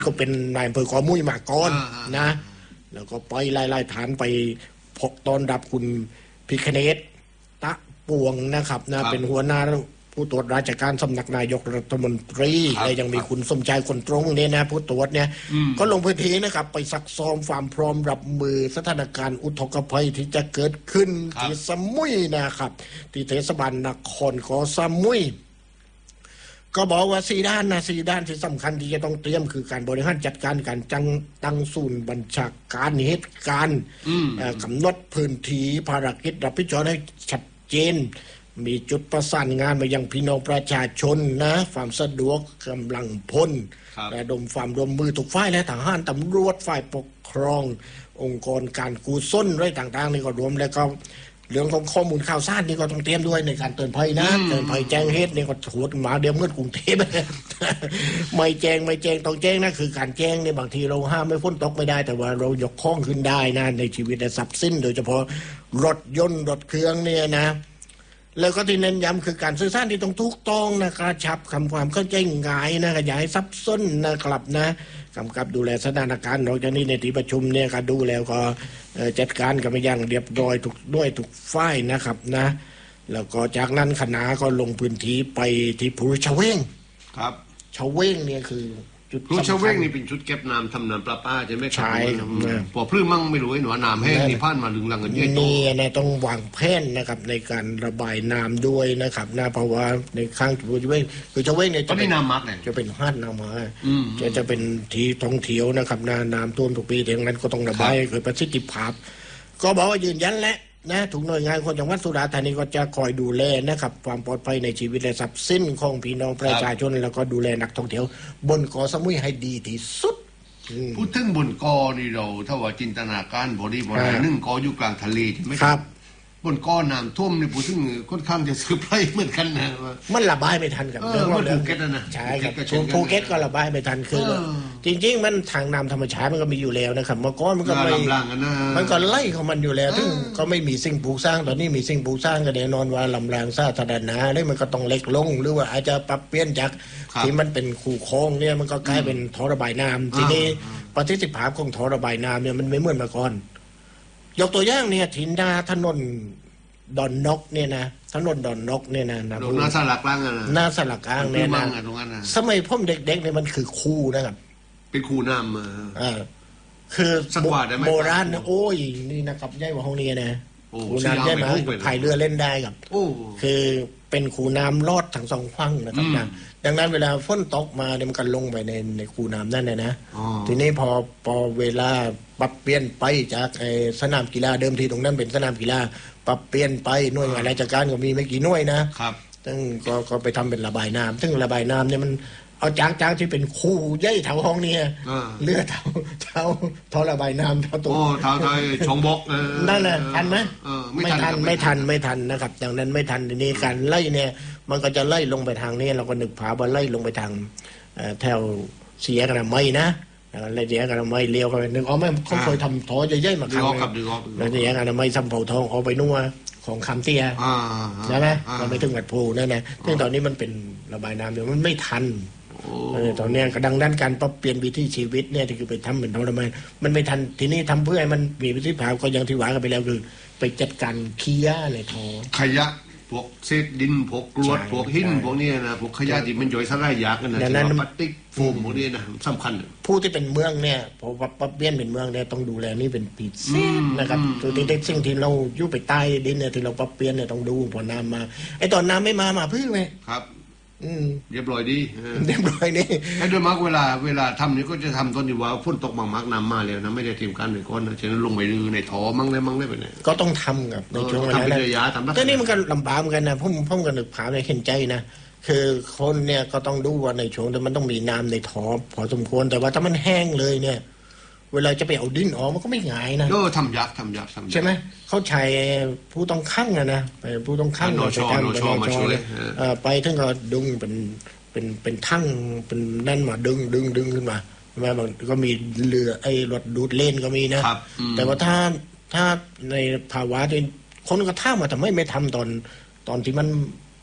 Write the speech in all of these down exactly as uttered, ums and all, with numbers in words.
ก็เป็นนายอำเภอขอมุ้ยมาก่อนนะแล้วก็ไปไล่ๆฐานไปพกตอนรับคุณพิคเนศตะปวงนะครับนะเป็นหัวหน้าผู้ตรวจราชการสำนักนายกรัฐมนตรีและยังมีคุณสมชายคนตรงเนี่ยนะผู้ตรวจเนี่ยก็ลงพื้นที่นะครับไปซักซ้อมความพร้อมรับมือสถานการณ์อุทกภัยที่จะเกิดขึ้นที่สมุยนะครับที่เทศบาลนครเกาะสมุยก็บอกว่าสี่ด้านนะสี่ด้านที่สำคัญที่จะต้องเตรียมคือการบริหารจัดการการจังตั้งศูนย์บัญชาการเหตุการณ์กำหนดพื้นที่ภารกิจรับผิดชอบให้ชัดเจนมีจุดประสานงานมายังพี่น้องประชาชนนะความสะดวกกำลังพลและดมความร่วมมือทุกฝ่ายและทหารตำรวจฝ่ายปกครององค์กรการกุศลอะไรต่างๆนี่ก็รวมแล้วก็เรื่องของข้อมูลข่าวสารนี่ก็ต้องเตรียมด้วยในการเตือนภัยนะเตือนภัยแจ้งเหตุนี่ก็โหดหมาเดียวเมื่อกรุงเทพไม่แจ้งไม่แจ้งต้องแจ้งนะคือการแจ้งเนี่ยบางทีเราห้ามไม่พ้นตกไม่ได้แต่ว่าเรายกข้องขึ้นได้นะในชีวิตและทรัพย์สินโดยเฉพาะรถยนต์รถเครื่องเนี่ยนะแล้วก็ที่เน้นย้ำคือการสื่อสารที่ต้องถูกต้องนะกระชับคำความเข้าใจง่ายนะอย่าให้ซับซ้อนนะครับนะกำกับดูแลสถานการณ์นอกจากนี้ในที่ประชุมเนี่ยก็ดูแล้วก็จัดการกันไปอย่างเรียบร้อยทุกด้วยทุกฝ่ายนะครับนะแล้วก็จากนั้นคณะก็ลงพื้นที่ไปที่ภูชะเวงครับชะเวงเนี่ยคือจุดภูชะเวงนี่เป็นจุดเก็บน้ำทำน้ำประปาใช่ไหมครับใช่พอพลื้มมั่งไม่รู้ไอ้หนูน้ำแห้งนี่ผ่านมาลึงลังกันเยอะนี่นะต้องวางแผนนะครับในการระบายน้ำด้วยนะครับนะเพราะว่าในข้างภูชะเวงภูชะเวงเนี่ยจะเป็นน้ำมักเนี่ยจะเป็นห้านน้ำมาจะจะเป็นที่ท่องเที่ยวนะครับน้ำน้ำท่วมทุกปีดังนั้นก็ต้องระบายเกิดประสิทธิภาพก็บอกว่ายืนยันและนะทุกหน่วยงานคนจังหวัดสุราษฎร์ธานีก็จะคอยดูแลนะครับความปลอดภัยในชีวิตและทรัพย์สินของพี่น้องประชาชนแล้วก็ดูแลนักท่องเที่ยวบนเกาะสมุยให้ดีที่สุดพูดถึงบนเกาะนี่เราถ้าว่าจินตนาการบริบทหนึ่งเกาะอยู่กลางทะเลใช่ไหมครับบนก้อนน้ำท่วมในพูดถึงค่อนข้างจะเซอร์ไพรส์เหมือนกันนะมันระบายไม่ทันกับเรื่องว่าภูเก็ตนะใช่ครับภูเก็ตก็ระบายไม่ทันคือจริงๆมันทางน้ำธรรมชาติมันก็มีอยู่แล้วนะครับเมื่อก่อนมันก็ไม่มันก็ไล่ของมันอยู่แล้วซึ่งก็ไม่มีสิ่งปลูกสร้างตอนนี้มีสิ่งปลูกสร้างก็แน่นอนว่าลำรางสาธารณะนี่มันก็ต้องเล็กลงหรือว่าอาจจะปรับเปลี่ยนจากที่มันเป็นคูคลองเนี่ยมันก็กลายเป็นท่อระบายน้ำทีนี้ประสิทธิภาพของท่อระบายน้ำเนี่ยมันไม่เหมือนเมื่อก่อนยกตัวอย่างเนี่ยทินดาถนนดอนนกเนี่ยนะถนนดอนนกเนี่ยนะนะหน้าสลักล่างนะหน้าสลักล่างเนี่ยนะสมัยพ่อมเด็กๆเนี่ยมันคือคูนะครับเป็นคูน้ำเออคือโบราณนะโอ้ยนี่นะครับใหญ่กว่าห้องนี้นะคูน้ำใหญ่มาพายเรือเล่นได้ครับคือเป็นคูน้ำลอดทั้งสองฝั่งนะครับนะดังนั้นเวลาฝนตกมาเนี่ยมันก็ลงไปในในคูน้ำนั่นเลยนะทีนี้พอพอเวลาปรับเปลี่ยนไปจากสนามกีฬาเดิมทีตรงนั้นเป็นสนามกีฬาปรับเปลี่ยนไปหน่วยงานราชการก็มีไม่กี่หน่วยนะครับซึ่งก็ก็ไปทำเป็นระบายน้ำซึ่งระบายน้ำเนี่ยมันเอาจางจางที่เป็นคู่ใหญ่เท่าห้องนี้เลือดเท่าเท่าท่อระบายน้ำเท่าตัวโอ้เท่าเท่าชงบกนั่นแหละทันไหมไม่ทันไม่ทันไม่ทันนะครับดังนั้นไม่ทันทีนี้การไล่เนี่ยมันก็จะไล่ลงไปทางนี้เราก็นึกภาพว่าไล่ลงไปทางแถวเสียกันไม่นะอะไรเสียกันไม่เลี้ยวกันนึกอ๋อไม่เขาเคยทำท่อใหญ่ๆมาครั้งแล้วเสียกันไม่ซ้ำเผาทองเอาไปนัวของคำเตี้ยใช่ไหมเราไม่ถึงวัดโพนั่นนะซึ่งตอนนี้มันเป็นระบายน้ำเดี๋ยวมันไม่ทันตอนนี้กระดังด้านการปรับเปลี่ยนวิถีชีวิตเนี่ยที่คือไปทำเป็นทรมานมันไม่ทันทีนี้ทำเพื่อให้มันมีประสิทธิภาพก็ยังที่หวากันไปแล้วคือไปจัดการขี้ยาในท่อขยะพวกเศษดินพวกกรวดพวกหินพวกนี้นะพวกขยะที่มันย่อยสลายยากกันนะที่ว่าพลาสติกโฟมพวกนี้นะสำคัญผู้ที่เป็นเมืองเนี่ยพอปรับเปลี่ยนเป็นเมืองเนี่ยต้องดูแลนี่เป็นปีเศษนะครับตัวที่สิ่งที่เราอยู่ไปใต้ดินเนี่ยที่เราปรับเปลี่ยนเนี่ยต้องดูพอน้ำมาไอ้ตอนน้ำไม่มามาพึ่งไหมครับเรียบร้อยดีเรียบร้อยนี่ให้ด้วยมักเวลาเวลาทำนี่ก็จะทำตอนที่ว่าฝนตกมากๆน้ำมาแล้วนะไม่ได้เตรียมการหนึ่งก้อนนะฉะนั้นลงไปในท่อมั่งได้มั่งได้ไปไหนก็ต้องทำกับในช่วงเวลานั้นแต่นี่มันก็ลำบากเหมือนกันนะพุ่มพุ่มกันหนึกผาในเห็นใจนะคือคนเนี่ยก็ต้องดูว่าในช่วงแต่มันต้องมีน้ำในท่อพอสมควรแต่ว่าถ้ามันแห้งเลยเนี่ยเวลาจะไปเอาดินออกมันก็ไม่ง่ายนะเออทำยากทำยากทำยากใช่ไหมเขาใช้ผู้ต้องขังนะนะผู้ต้องขังไปทำไปทำไปถึงก็ดึงเป็นเป็นเป็นทั้งเป็นนั่นมาดึงดึงดึงขึ้นมาใช่ไหมบางก็มีเรือไอ้รถดูดเล่นก็มีนะแต่ว่าถ้าถ้าในภาวะที่คนก็ท่ามาทำไมไม่ทำตอนตอนที่มัน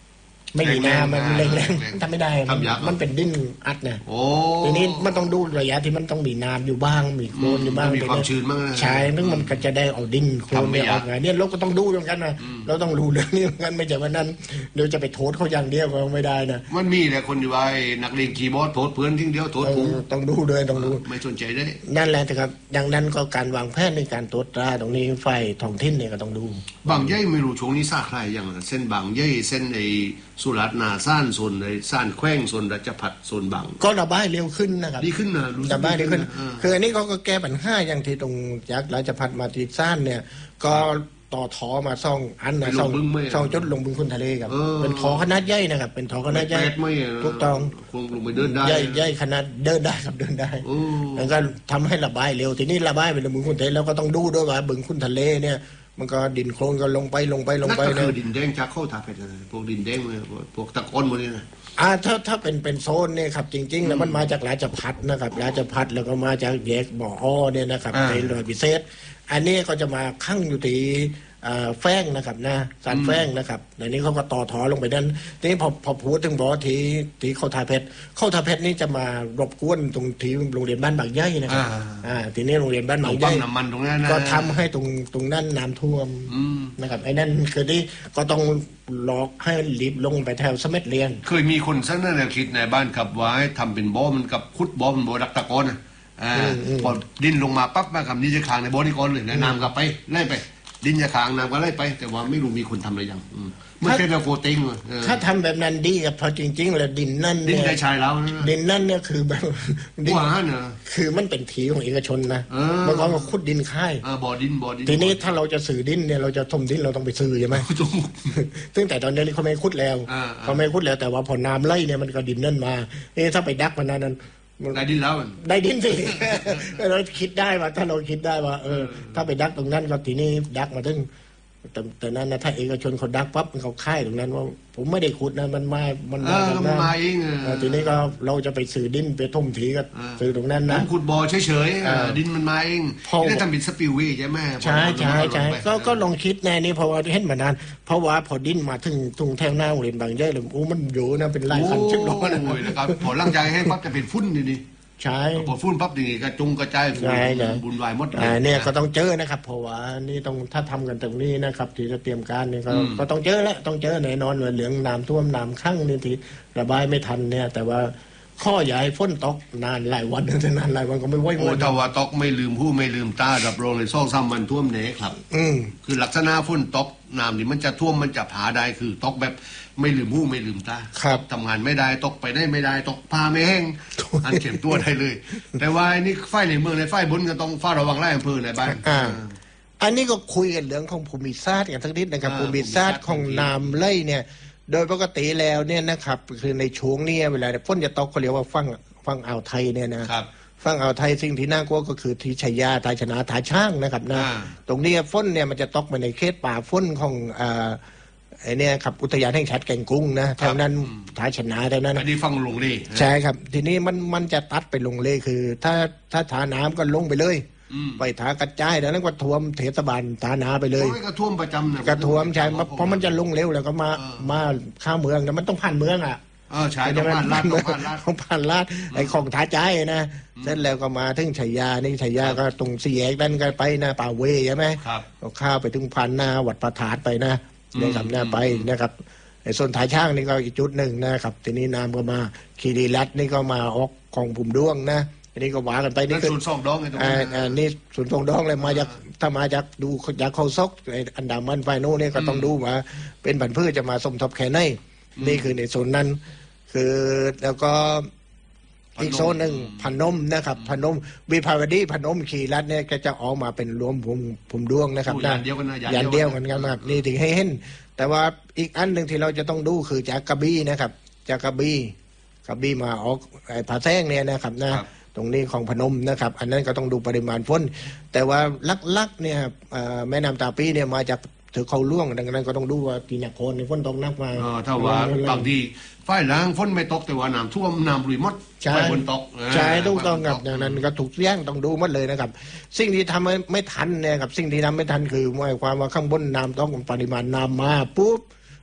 ไม่มีน้ำมันแรงๆทำไม่ได้มันเป็นดินอัดเนี่ยทีนี้มันต้องดูระยะที่มันต้องมีน้ำอยู่บ้างมีโคลนอยู่บ้างมีความชื้นบ้างใช่ซึ่งมันก็จะได้เอาดินโคลนเนี่ยออกไงเนี่ยเราก็ต้องดูเหมือนกันนะเราต้องรู้เรื่องนี้เหมือนกันไม่ใช่ว่านั้นเดี๋ยวจะไปโทษเขาอย่างเดียวก็ไม่ได้นะมันมีแต่คนอยู่ไว้นักเลงคีย์บอร์ดโทษเพื่อนทิ้งเดียวโทษผมต้องดูด้วยต้องดูไม่สนใจได้นั่นแหละครับดังนั้นก็การวางแผนในการตรวจตราตรงนี้ไฟท้องถิ่นเนี่ยก็ต้องดูบางย่ไม่รู้ช่วงนี้ซาใครอย่างเส้นบางย่เส้นไอ้สุรัตนาซ่านส่วนไอ้ซ่านแขว้งส่วนรัชพัฒน์ส่วนบางก็ระบายเร็วขึ้นนะครับดีขึ้นนะระบายเร็วขึ้นคืออันนี้เขาก็แก้ปัญหาอย่างที่ตรงจากราชพัฒน์มาที่ซ่านเนี่ยก็ต่อถอมาซ่องอันนะซ่องซ่องจุดลงบึงคุณทะเลครับเป็นถอขนาดใหญ่นะครับเป็นถอขนาดใหญ่ถูกต้องคงลงไปเดินได้ใหญ่ใหญ่ขนาดเดินได้ครับเดินได้แล้วก็ทำให้ระบายเร็วทีนี้ระบายไปลงบึงคุณทะเลแล้วก็ต้องดูด้วยว่าบึงคุณทะเลเนี่ยมันก็ดินโคลนก็ลงไปลงไปลงไปนะคือดินแดงจากเข้าทาเพชรพวกดินแดงพวกตะกอนหมดนี่นะอ่าถ้าถ้าเป็นเป็นโซนเนี่ยครับจริงๆแล้วมันมาจากราชพัฒน์นะครับราชพัฒน์แล้วก็มาจากแยกบ่ออ้อเนี่ยนะครับในหน่วยพิเศษอันนี้ก็จะมาคั่งอยู่ที่แฟ้งนะครับนะสารแฟ้งนะครับในนี้เขาก็ต่อถอลงไปนั้นทีนี้พอพอพูดถึงบอกที่ที่เข้าทาเพชรเข้าทาเพชรนี่จะมารบกวนตรงที่โรงเรียนบ้านบางใหญ่นะครับอ่าทีนี้โรงเรียนบ้านบางใหญ่ก็ทำให้ตรงตรงนั้นน้ำท่วมนะครับไอ้นั่นคือที่ก็ต้องหลอกให้รีบลงไปแถวสมัยเรียนเคยมีคนสักนั่นแหละคิดในบ้านขับไว้ทำเป็นบ่อมันกับขุดบ่อมันบ่อดักตะกอนอ่ะพอดินลงมาปั๊บมากับนี้จะค้างในบ่อนี่ก่อนเลยน้ำกลับไปไล่ไปดินจะค้างน้ำก็ไล่ไปแต่ว่าไม่รู้มีคนทำอะไรยังไม่ใช่แบบโคเต็งเลยถ้าทำแบบนั้นดีกับพอจริงๆแล้วดินนั่นดินได้ชายแล้วดินนั่นเนี่ยคือแบบดินเนอะคือมันเป็นถีของเอกชนนะบางคนก็ขุดดินค่ายบ่อดินบ่อดินทีนี้ถ้าเราจะซื้อดินเนี่ยเราจะถมดินเราต้องไปซื้อใช่ไหมซึ่งแต่ตอนนี้เขาไม่ขุดแล้วเขาไม่ขุดแล้วแต่ว่าพอน้ำไล่เนี่ยมันก็ดินนั่นมาเอ๊ะถ้าไปดักมันนั้นได้ดินแล้วได้ดินสิเราคิดได้ว่าถ้าเราคิดได้ว่าเออถ้าไปดักตรงนั้นก็ทีนี้ดักมาถึงแต่แต่นั้นนะถ้าเอกชนเขาดักปั๊บมันเขาค่ายตรงนั้นว่าผมไม่ได้ขุดนะมันมามันมามาเองทีนี้ก็เราจะไปซื้อดินไปท่มถีก็ซื้อตรงนั้นนะขุดบ่อเฉยๆดินมันมาเองไม่ได้ทำเป็นสปิลเวย์ใช่ไหมใช่ใช่ใช่ก็ก็ลองคิดแน่นี่เพราะว่าเห็นมานานเพราะว่าพอดินมาถึงตรงแถวหน้าโรงเรียนบางใหญ่เลยโอ้มันอยู่นะเป็นลายพันชิบล้อนะนะครับพอร่างกายให้ปั๊บจะเป็นฝุ่นนี่นี่ใช่พอฝุ่นปั๊บดีกระจุงกระจายฝุ่นบุญวายมดเนี่ยก็ต้องเจอนะครับเพราะว่านี่ต้องถ้าทำกันตรงนี้นะครับที่จะเตรียมการนี่ก็ก็ต้องเจอแล้วต้องเจอแน่นอนเหลืองน้ำท่วมน้ำคั่งนี่ที่ระบายไม่ทันเนี่ยแต่ว่าข้อใหญ่ฝนตกนานหลายวันแต่นานหลายวันก็ไม่ไหวโอ้แต่ว่าตกไม่ลืมผู้ไม่ลืมตาดับรองเลยซ่องซ้ำมันท่วมเน่ครับอืมคือลักษณะฝนตกน้ำนี่มันจะท่วมมันจะผาได้คือตกแบบไม่ลืมหูไม่ลืมตาครับทำงานไม่ได้ตกไปได้ไม่ได้ตกพาไม่แห้งอันเข็มตัวได้เลยแต่ว่านี่ไฟในเมืองในไฟบนก็ต้องเฝ้าระวังไล่อำเภอในบ้านอ่าอันนี้ก็คุยกันเรื่องของภูมิศาสตร์กันทั้งนิดนะครับภูมิศาสตร์ของน้ำไล่เนี่ยโดยปกติแล้วเนี่ยนะครับคือในช่วงนี้เวลาฝนจะตกเขาเรียกว่าฟังฟังอ่าวไทยเนี่ยนะครับฟังอ่าวไทยสิ่งที่น่ากลัวก็คือที่ชัยยาทายชนะทายช่างนะครับนะตรงนี้ฝนเนี่ยมันจะตกมาในเขตป่าฝนของอ่าไอ้นี่ครับอุทยานแห่งชาติแก่งกรุงนะแถวนั้นทายชนะแถวนั้นอันนี้ฟังลงเลใช่ครับทีนี้มันมันจะตัดไปลงเลคือถ้าถ้าฐานน้ำก็ลงไปเลยไปถากระจายแล้วนั้นก็ท่วมเทศบาลฐานาไปเลยก็ท่วมประจำเนี่ยก็ท่วมใช่เพราะมันจะลงเร็วแล้วก็มามาข้ามเมืองนะมันต้องผ่านเมืองอ่ะเออใช่ต้องผ่านลาดต้องผ่านลาดต้องผ่านลาดไอ้ของท้าใจนะเสร็จแล้วก็มาถึงชัยยานี่ชัยยาก็ตรงสี่แยกนั่นก็ไปนะป่าเวใช่ไหมครับก็ข้าวไปถึงพันนาวัดประทาดไปนะเนี่ยครับเนี่ยไปนะครับไอ้ส่วนท้ายช่างนี่ก็อีกจุดหนึ่งนะครับทีนี้น้ำก็มาคีรีรัตน์นี่ก็มาออกของผุ่มด้วงนะทีนี้ก็ว่ากันไปนี่คือศูนย์ส่งดองไงตรงนี้อ่านี่ศูนย์ส่งดองเลยมาจากถ้ามาจากดูจากเขาซกไอ้อันดามันไฟโน่เนี่ยก็ต้องดูว่าเป็นผันพืชจะมาสมทบแค่ไหนนี่คือในโซนนั้นคือแล้วก็อีกโซนหนึ่งพนมนะครับพนมวิภาวดีพนมคีรัตเนี่ยก็จะออกมาเป็นรวมผมผมดวงนะครับยันเดียวกันนะยันเดียวกันครับนี่ถึงให้เห็นแต่ว่าอีกอันหนึ่งที่เราจะต้องดูคือจากกระบี่นะครับจากกระบี่กระบี่มาออกไอ้ผาแซงเนี่ยนะครับนะตรงนี้ของพนมนะครับอันนั้นก็ต้องดูปริมาณฝนแต่ว่าลักๆเนี่ยแม่น้ำตาปีเนี่ยมาจากถือเขาล่วงดังนั้นก็ต้องดูว่าปีนักโคนในฝนตกนักมาถ้าว่าบางทีไฟล้างฝนไม่ตกแต่ว่าน้ำท่วมน้ำรุยมดไฟฝนตกใช่ถูกต้องครับดังนั้นก็ถูกแย่งต้องดูหมดเลยนะครับสิ่งที่ทำไม่ทันเนี่ยครับสิ่งที่ทำไม่ทันคือหมายความว่าข้างบนน้ำต้องปริมาณน้ำมาปุ๊บ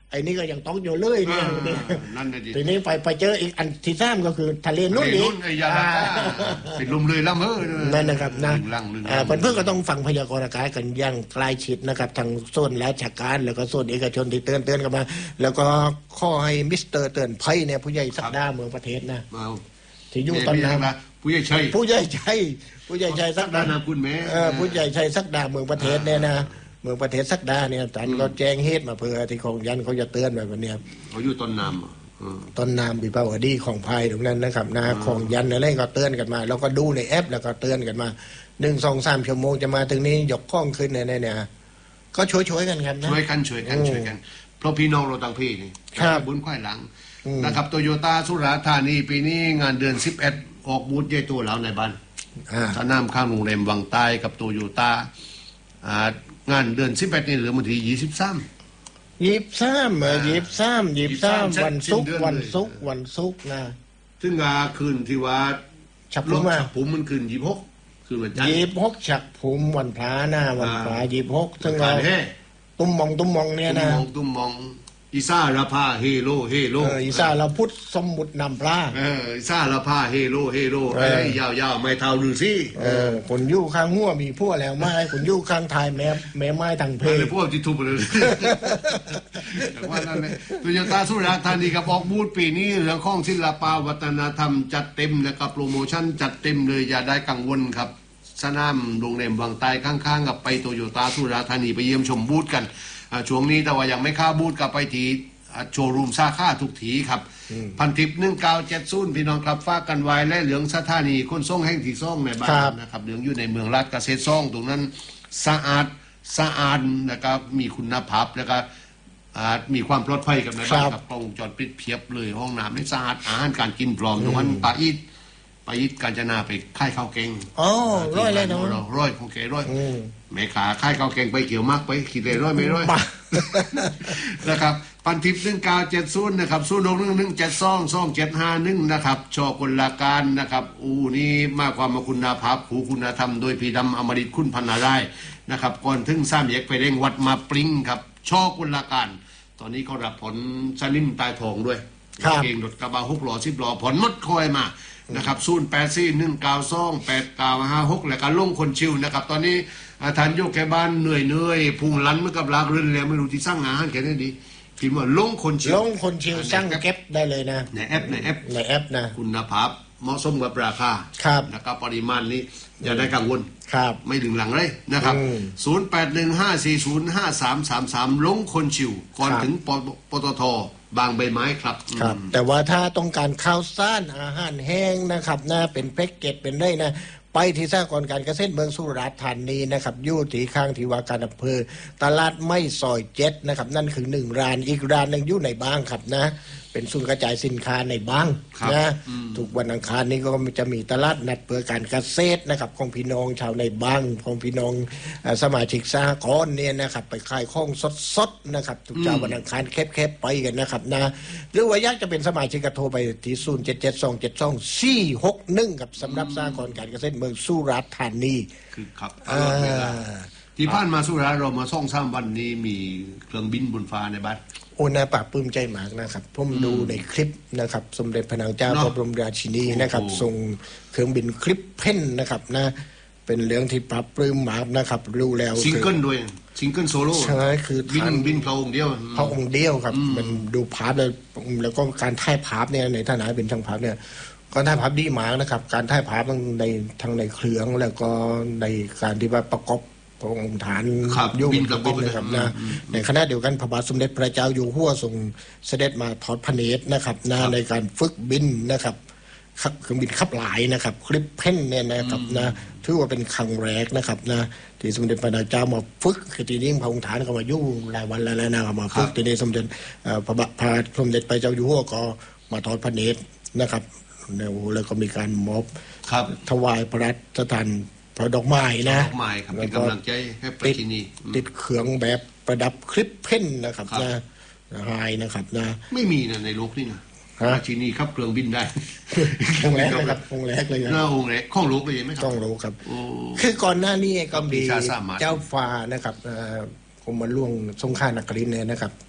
ไอ้นี่ก็ยังต้องอยู่เลยเนี่ยนั่นเลยดิทีนี้ไปไปเจออีกอันที่สามก็คือทะเลนุ่นไอ้อีนุ่กนไอ้ยาลาเป็นลมเลยล่ำเฮ้อนั่นนะครับนะล่างลึงอ่าเพื่อนๆก็ต้องฟังพยากรณ์อากาศกันอย่างใกล้ชิดนะครับทางโซนราชการแล้วก็โซนเอกชนที่เตือนเตือนกันมา แล้วก็ข้อให้มิสเตอร์เตือนภัยเนี่ยผู้ใหญ่สักดาเมืองประเทศนะมาที่อยู่ตอนนั้นผู้ใหญ่ชัยผู้ใหญ่ชัยผู้ใหญ่ชัยสักดานาคุณแม่เออผู้ใหญ่ชัยสักดาเมืองประเทศเนี่ยนะเมืองประเทศสักดาเนี่ยท่านก็แจ้งเหตุมาเพื่อที่ของยันเขาจะเตือนแบบนี้เขาอยู่ต้นน้ำต้นน้ำบิปาวดีของภัยตรงนั้นนะครับนะของยันอะไรก็เตือนกันมา แล้วก็ดูในแอปแล้วก็เตือนกันมาหนึ่งสองสามชั่วโมงจะมาถึงนี้ยกข้องขึ้นเนี่ยเนี่ยก็ช่วยช่วยกันครับนะช่วยกันช่วยกันช่วยกันเพราะพี่น้องเราต่างพี่นี่ครับบุญควายหลังนะครับโตโยต้าสุราษฎร์ธานีปีนี้งานเดือนสิบเอ็ดออกบูธใหญ่ตัวแล้วในบ้านอ่าสนามข้างโรงแรมวังใต้กับโตโยต้างานเดือนสิบเอ็ดนี่เหลือวันที่ยี่สิบสามยิบซ้ำเออยิบซ้ำยิบซ้ำยี่สิบสามวันศุกร์สิ้นเดือนวันเลยศุกร์วันศุกร์นะซึ่งงาคืนที่ว่าฉับลพุ่งมมาฉับผมมันคืนยี่หกคืนวันจันทยิร์บหกฉักภูมิวันพระหน้าวันพระยิบหกซึ่งกาเรารแห่ตุ้มมองตุ้มมองเนี่ยตุ้มนะมองตุ้มมองอีซ่าราพาเฮโลเฮโลเอออีสานเราพุทธสมมุตินำพระเอออีซ่าราพาเฮโลเฮโลเออไอ้ยาวๆไม่เท่าดูสิเออคนยู่ข้างหัวมีพวกแล้วไม้คนยู่ข้างทายแม่แม่ไม้ทางเพเออศเลยพวกที่ทุบไปเลย แต่ว่านั่นเลยโตโยต้าสุราษฎร์ธานีกับออกบูธปีนี้เรื่องของศิลปะวัฒนธรรมจัดเต็มแล้วก็โปรโมชั่นจัดเต็มเลยอย่าได้กังวลครับสนามโรงแรมวังใต้ข้างๆกับไปโตโยต้าสุราษฎร์ธานีไปเยี่ยมชมบูธกันอ่าช่วงนี้แต่ว่ายังไม่เข้าบูธกับไปทีอ่าโชว์รูมซาค่าทุกทีครับพันทิปหนึ่งเก้าเจ็ดศูนย์พี่น้องครับฝากกันไว้และเหลืองสถานีคนส่งแห่งที่ส่งในบ้านนะครับเหลืองอยู่ในเมืองราชเกษตรส่งตรงนั้นสะอาดสะอาดนะครับมีคุณภาพแล้วก็อ่ามีความปลอดภัยกับในบ้านครับกล้องวงจรปิดเพียบเลยห้องน้ำนี่สะอาดอาหารการกินพร้อมตรงนั้นปาอีดปาอีดกาญจนาไปค่ายข้าวแกงอ๋อร้อยเลยนะเราร้อยของแกร้อยอืมแม่ขาค่ายข้าวแกงไปเกี่ยวมากไปขีดเลยร้อยไม่ร้อยบ้านะครับพันทิปหนึ่งเก้าเจ็ดศูนย์นะครับศูนย์หกหนึ่งหนึ่งเจ็ดสองสองเจ็ดห้าหนึ่งนะครับชอกลาการนะครับอูนี่มากความมาคุณภาพผูคุณธรรมโดยพีดำอมฤตคุณพันนาได้นะครับก่อนถึงสามแยกไฟแดงวัดมาปริงครับชอกลาการ ตอนนี้เขารับผลสลิมตายทองด้วยครับเก่งรถกระบะหกล้อสิบล้อผลมดคอยมานะครับศูนย์แปดสี่หนึ่งเก้าสองแปดเก้าห้าหกและการลงคนชิวนะครับตอนนี้อาทานโยกแค่บ้านเหนื่อยเหนื่อยพุงลันเมื่อกับลากเรือนแล้วไม่รู้ที่สร้างงานแค่นี้ดีพิมพ์ว่าลงคนชิวลงคนชิวสร้างเก็บได้เลยนะในแอปในแอปในแอปนะคุณภาพเหมาะสมกับราคาครับนะครับปริมาณนี้อย่าได้กังวลครับไม่ถึงหลังเลยนะครับอืมศูนย์แปดหนึ่งห้าสี่ศูนย์ห้าสามสามสามลงคนชิวก่อนครับถึงปปตทบางใบไม้ครับครับอืมแต่ว่าถ้าต้องการข้าวสารอาหารแห้งนะครับนะเป็นแพ็กเกจเป็นได้นะ ไปที่สหกรณ์การเกษตรเมืองสุราษฎร์ธานีนะครับอยู่ที่ข้างที่ว่าการอำเภอตลาดไม่ซอยเจ็ดนะครับนั่นคือหนึ่งร้านอีกร้านหนึ่งอยู่ในบ้างครับนะ เป็นศูนย์กระจายสินค้าในบ้างครับนะอืมทุกวันอังคารนี้ก็จะมีตลาดนัดเพื่อการเกษตรนะครับของพี่น้องชาวในบ้างของพี่น้องเอ่อสมาชิกสหกรณ์เนี่ยนะครับไปขายของสดๆนะครับทุกเจ้าวันอังคารแคบๆไปกันนะครับนะหรือว่าอยากจะเป็นสมาชิกก็โทรไปที่ศูนย์เจ็ดเจ็ดสองเจ็ดสองสี่หกหนึ่งกับสำนักสหกรณ์การเกษตรเมืองสุราษฎร์ธานีคือครับตอ่ลอดเวลาาที่ผ่านมาสุราษฎร์เรามาซ่องสามวันนี้มีเครื่องบินบนฟ้าในบ้านโอ้น่าปลาบปลื้มใจมากนะครับผมดูในคลิปนะครับสมเด็จพระนางเจ้าเนอะพระบรมราชินีนะครับโอ้โหส่งเครื่องบินคลิปเพ่นนะครับนะเป็นเรื่องที่ปลาบปลื้มมากนะครับรู้แล้วซิงเกิลคือด้วยซิงเกิลโซโล่ใช่คือบินทานบินพระองค์เดียวพระองค์เดียวครับมันดูภาพแล้วแล้วก็การถ่ายภาพเนี่ยในฐานะเป็นช่างภาพเนี่ยก็ถ่ายภาพดีมากนะครับ การถ่ายภาพทั้งในทั้งในเครื่องแล้วก็ในการที่ว่าประกอบพระองค์ฐานครับยุ่งบินกับบินนะครับนะอืมในขณะเดียวกันพระบาทสมเด็จพระเจ้าอยู่หัวทรงเสด็จมาทอดพระเนตรนะครับนะครับ ในการฝึกบินนะครับขับเครื่องบินขับหลายนะครับคลิปเพ่นเนี่ยนะครับนะถือว่าเป็นครั้งแรกนะครับนะที่สมเด็จพระนางเจ้ามาฝึกคือทีนี้พระองค์ฐานก็มายุ่งหลายวันแล้วนะครับมาฝึกทีนี้สมเด็จเอ่อพระบาทพระสมเด็จพระเจ้าอยู่หัวก็มาทอดพระเนตรนะครับแล้วแล้วก็มีการมอบครับถวายพระราชทานพระดอกไม้นะดอกไม้ครับเป็นกำลังใจให้ประติดชินีอืมติดเครื่องแบบประดับคลิปเพ่นนะครับครับนะหายนะครับนะไม่มีนะในโลกนี่นะฮะราชินีครับเครื่องบินได้องค์แรกนะครับองค์แรกเลยหนะน้าองค์แรกของโลกเลยไหมครัต้องรู้ครับโอ้คือก่อนหน้านี้ก็มีวิชาสามารถเจ้าฟ้านะครับเอ่อกรมหลวงสงขลานครินทร์เนี่ยนะครับ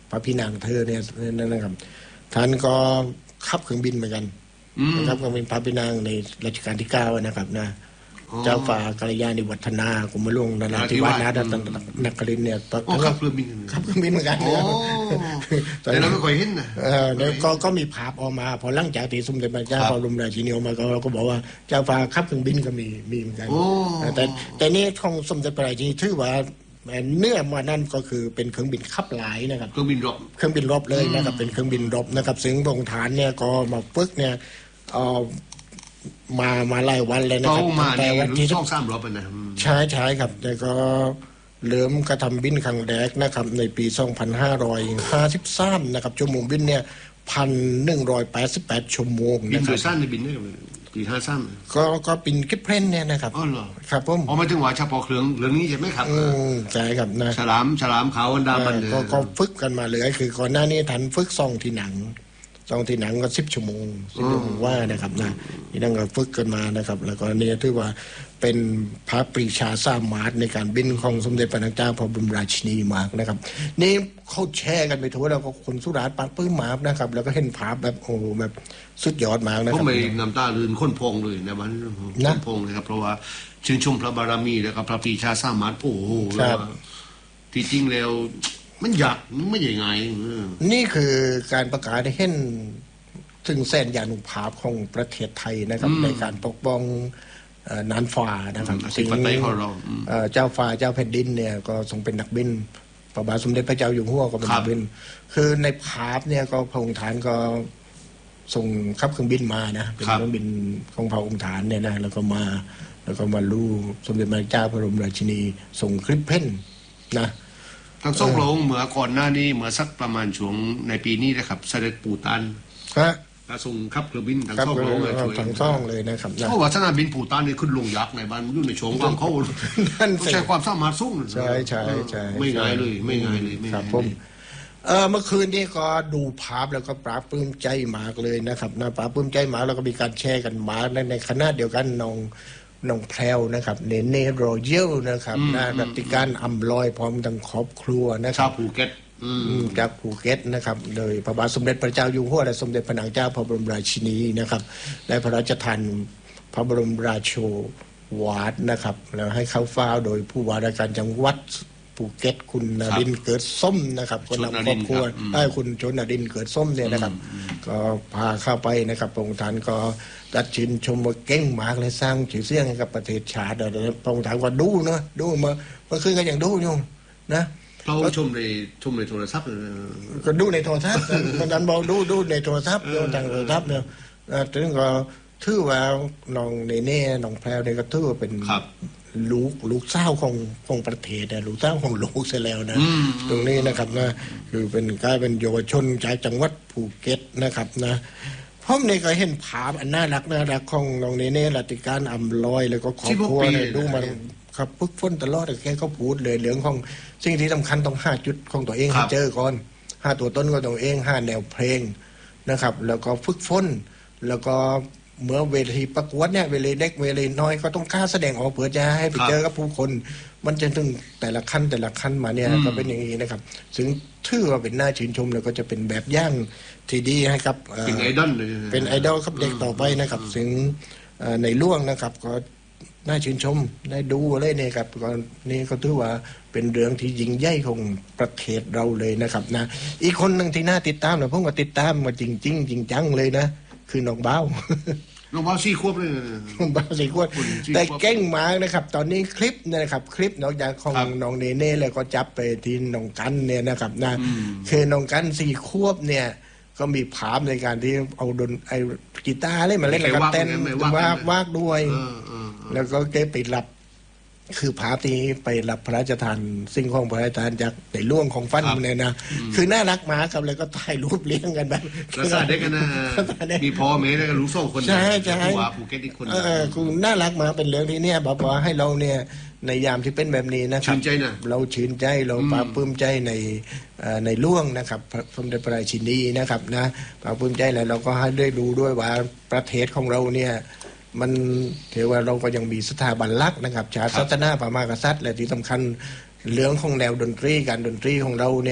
พระพี่นางเธอเนี่ยนั่นนะครับท่านก็ขับเครื่องบินเหมือนกันนะครับก็เป็นพระพี่นางในรัชกาลที่เก้านะครับนะเจ้าฝ่ากัลยาณิวัฒนากรมหลวงนราธิวาสนาถนครินทร์เนี่ยขับเครื่องบินขับเครื่องบินเหมือนกันแต่เราไม่ค่อยเห็นนะเออแล้วก็ก็มีภาพออกมาพอหลังจากที่สมเด็จพระเจ้าพระบรมราชินีออกมาก็ก็บอกว่าเจ้าฝ่าขับเครื่องบินก็มีมีเหมือนกันแต่แต่นี่ของสมเด็จพระราชินีถือว่าเนื้อมานั่นก็คือเป็นเครื่องบินขับหลายนะครับเครื่องบินรบเครื่องบินรบเลยนะครับเป็นเครื่องบินรบนะครับซึ่งพระองค์ฐานเนี่ยก็มาฝึกเนี่ยเอ่อมามาหลายวันเลยนะครับแต่วันที่ช่องสามรบนะใช่ใช่ครับแต่ก็เริ่มกระทำบินครั้งแรกนะครับในปีสองพันห้าร้อยห้าสิบสามนะครับชั่วโมงบินเนี่ยพันหนึ่งร้อยแปดสิบแปดชั่วโมงบินโดยสั้นในบินได้ปีห้าสามก็ก็บินกิฟเพลนเนี่ยนะครับอ๋อเหรอครับผมอ๋อมาถึงว่าเฉพาะเครื่องเรื่องนี้ใช่ไหมครับอืมใช่ครับนะฉลามฉลามขาวอันดามันก็ก็ฝึกกันมาเลยคือก่อนหน้านี้ทันฝึกซองที่หนังซองที่หนังก็สิบชั่วโมงสิบชั่วโมงว่านะครับนะนี่นั่งก็ฝึกกันมานะครับแล้วก็เนี่ยถือว่าเป็นพระปรีชาสามารถในการบินของสมเด็จพระนางเจ้าพระบรมราชินีมากนะครับนี่เขาแชร์กันไปทั่วแล้วก็คนสุราษฎร์ปากปื้มมากนะครับแล้วก็เห็นภาพแบบโอ้แบบสุดยอดมากนะครับผมไม่น้ำตาลื่นค้นพองเลยในวันค้นพองเลยครับเพราะว่าชื่นชมพระบารมีแล้วก็พระปรีชาสามารถโอ้โหที่จริงแล้วมันอยากไม่ใหญ่ไงนี่คือการประกาศให้เห็นถึงแสนยานุภาพของประเทศไทยนะครับในการปกป้องน่านฟ้านะครับสิ่งเจ้าฟ้าเจ้าแผ่นดินเนี่ยก็ทรงเป็นนักบินพระบาทสมเด็จพระเจ้าอยู่หัวก็เป็นนักบินคือในภาพเนี่ยก็พระองค์ท่านก็ส่งขับเครื่องบินมานะเป็นเครื่องบินของพระองค์ท่านเนี่ยนะแล้วก็มาแล้วก็มาลู่สมเด็จพระเจ้าพระบรมราชินีส่งคลิปเพ่นนะทั้งสองลงเหมือก่อนหน้านี้เหมือสักประมาณช่วงในปีนี้นะครับเสด็จปู่ตันฮะส่งขับเครื่องบินทั้งสองลงเลยช่วยทั้งสองเลยนะครับเพราะว่าสนามบินปู่ตันนี่ขึ้นลงยักษ์ในบ้านอยู่ในช่วงความเขาใช้ความสามารถสูงใช่ใช่ใช่ไม่ง่ายเลยไม่ง่ายเลยครับผมเออเมื่อคืนนี้ก็ดูภาพแล้วก็ปราบปลื้มใจมากเลยนะครับนะปราบปลื้มใจมากแล้วก็มีการแชร์กันมาในคณะเดียวกันน้องน้องแพรวนะครับเนเน่โรเยลนะครับนะรัติการอัมลอยพร้อมทั้งครอบครัวนะครับชาวภูเก็ตจากภูเก็ตนะครับโดยพระบาทสมเด็จพระเจ้าอยู่หัวและสมเด็จพระนางเจ้าพระบรมราชินีนะครับและพระราชทานพระบรมราโชวาทนะครับแล้วให้เข้าเฝ้าโดยผู้ว่าราชการจังหวัดภูเก็ตคุณนรินทร์เกิดส้มนะครับคนนำครอบครัวได้คุณชนนรินทร์เกิดส้มเนี่ยนะครับก็พาเข้าไปนะครับพระองค์ท่านก็ตัดชินชมว่าเก่งมากเลยสร้างชื่อเสียงให้กับประเทศชาติพระองค์ท่านก็ดูเนาะดูมาเมื่อคืนก็ยังดูอยู่นะเราชมในชมในโทรศัพท์ก็ดูในโทรศัพท์มันดันบอกดูดูในโทรศัพท์ดูทางโทรศัพท์เนี่ยถึงก็ถือว่าน้องเนเน่น้องแพรวเนี่ยก็ถือว่าเป็นลูกลูกเศร้าของของประเทศนะลูกเศร้าของลูกเสียแล้วนะตรงนี้นะครับนะคือเป็นกลายเป็นเยาวชนจากจังหวัดภูเก็ตนะครับนะพ่อเนี่ยก็เห็นภาพอันน่ารักน่ารักของน้องเนเน่รัติการอัมลอยแล้วก็ครอบครัวเนี่ยดูมาครับฝึกฝนตลอดแกก็พูดเลยเรื่องของสิ่งที่สำคัญต้องห้าจุดของตัวเองให้เจอก่อนห้าตัวต้นก็ตัวเองห้าแนวเพลงนะครับแล้วก็ฝึกฝนแล้วก็เมื่อเวทีประกวดเนี่ยเวทีเล็กเวทีน้อยก็ต้องกล้าแสดงออกเพื่อจะให้ไปเจอกับผู้คนมันจะถึงแต่ละขั้นแต่ละขั้นมาเนี่ยก็เป็นอย่างนี้นะครับซึ่งถือว่าเป็นน่าชื่นชมแล้วก็จะเป็นแบบอย่างที่ดีให้กับเป็นไอดอลเป็นไอดอลครับเด็กต่อไปนะครับซึ่งในล่วงนะครับก็น่าชื่นชมได้ดูเลยเนี่ยครับก็นี่ก็ถือว่าเป็นเรื่องที่ยิ่งใหญ่ของประเทศเราเลยนะครับนะอีกคนหนึ่งที่น่าติดตามนะผมก็ติดตามมาจริงจริงจริงจังเลยนะคือน้องเบ้าน้องเบ้าสี่ขวบเลยน้องเบ้าสี่ขวบแต่เก่งมากนะครับตอนนี้คลิปนะครับคลิปนอกจากของน้องเนเน่แล้วก็จับไปที่น้องกันเนี่ยนะครับนะคือน้องกันสี่ขวบเนี่ยก็มีภาพในการที่เอาดนไอ้กีตาร์เล่นมาเล่นกับเต้นวากวากด้วยแล้วก็แกไปรับคือภาพที่ไปรับพระราชทานสิ่งของพระราชทานจากในล่วงของฟันเนี่ยนะคือน่ารักมากครับแล้วก็ถ่ายรูปเลี้ยงกันแบบภาษาเด็กกันนะมีพ่อแม่แล้วก็รู้สองคนใช่ใช่ภูเก็ตอีกคนเออคือน่ารักมาเป็นเรื่องที่เนี่ยบอกว่าให้เราเนี่ยในยามที่เป็นแบบนี้นะครับชื่นใจนะเราชื่นใจเราปลาปลื้มใจในในล่วงนะครับสมเด็จพระราชินีนะครับนะปลาปลื้มใจแล้วเราก็ให้ได้ดูด้วยว่าประเทศของเราเนี่ยมันถือว่าเราก็ยังมีสถาบันหลักนะครับชาติศาสนาพระมหากษัตริย์และที่สำคัญเรื่องของแนวดนตรีการดนตรีของเราเนี่ย